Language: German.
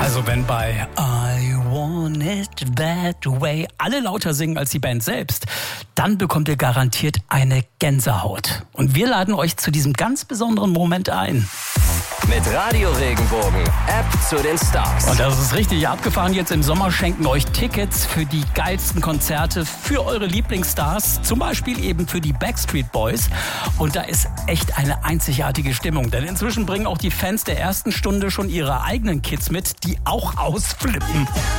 Also wenn bei I Want It That Way alle lauter singen als die Band selbst, dann bekommt ihr garantiert eine Gänsehaut. Und wir laden euch zu diesem ganz besonderen Moment ein. Mit Radio Regenbogen, App zu den Stars. Und das ist richtig abgefahren. Jetzt im Sommer schenken euch Tickets für die geilsten Konzerte für eure Lieblingsstars. Zum Beispiel eben für die Backstreet Boys. Und da ist echt eine einzigartige Stimmung. Denn inzwischen bringen auch die Fans der ersten Stunde schon ihre eigenen Kids mit, die auch ausflippen.